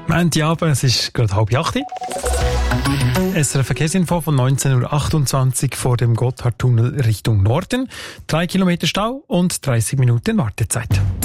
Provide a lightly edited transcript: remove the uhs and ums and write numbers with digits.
Montagabend, es ist gerade 7:30. SRF Verkehrsinfo von 19:28 Uhr vor dem Gotthardtunnel Richtung Norden. 3 Kilometer Stau und 30 Minuten Wartezeit.